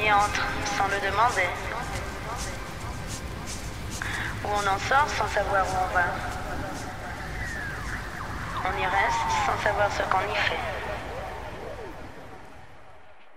y entre sans le demander. Où on en sort sans savoir où on va. On y reste sans savoir ce qu'on y fait.